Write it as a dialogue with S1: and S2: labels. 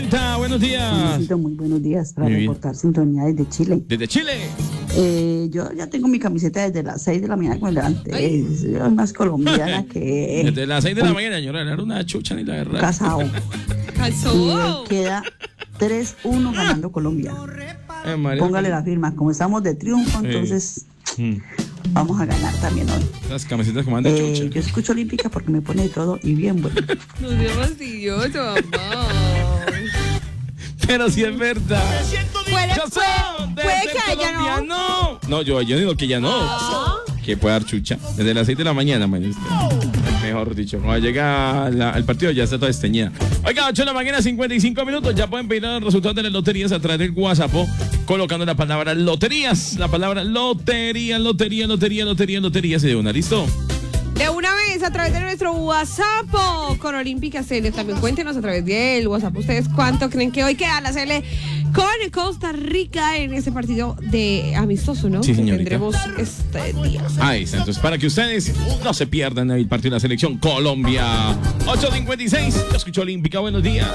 S1: 8:50, buenos días.
S2: Muy buenos días para reportar sintonía desde Chile.
S1: Desde Chile.
S2: Yo ya tengo mi camiseta desde las 6 de la mañana con el delante. Soy más colombiana que...
S1: Desde las 6 de la mañana, señora, era una chucha ni la verdad.
S2: Casado.
S3: Casó.
S2: Y queda 3-1 ganando Colombia. Póngale la firma. Como estamos de triunfo, entonces vamos a ganar también hoy.
S1: Las camisetas como andan chucha.
S2: Yo escucho Olímpica porque me pone de todo y bien bueno.
S3: No seas fastidioso, mamá.
S1: Pero si es verdad.
S3: Puede que haya
S1: no. No, yo digo que ya no. Que puede dar chucha. Desde las 6 de la mañana, man. Mejor dicho, cuando llega el partido ya está toda esteñida. Oiga, 8 de la mañana, 55 minutos. Ya pueden pedir los resultados de las loterías a través del WhatsApp, colocando la palabra loterías. La palabra lotería se de una. ¿Listo?
S3: De una vez a través de nuestro WhatsApp con Olímpica CL. También cuéntenos a través del WhatsApp ustedes cuánto creen que hoy queda la CL con Costa Rica en ese partido de amistoso, ¿no?
S1: Sí, señorita.
S3: Que tendremos este día.
S1: Ahí está, entonces para que ustedes no se pierdan el partido de la selección Colombia. 8:56, yo escucho Olímpica, buenos días.